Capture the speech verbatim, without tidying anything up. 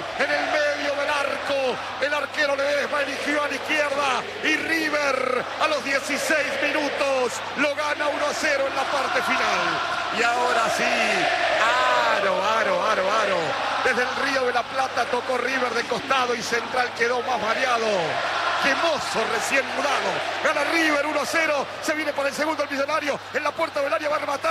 en el medio del arco. El arquero Ledesma eligió a la izquierda y River a los dieciséis minutos lo gana uno a cero en la parte final. Y ahora sí, aro, aro, aro, aro. Desde el Río de la Plata tocó River de costado y Central quedó más variado. ¡Qué mozo recién mudado! Gana River uno a cero. Se viene por el segundo el Millonario. En la puerta del área va a rematar.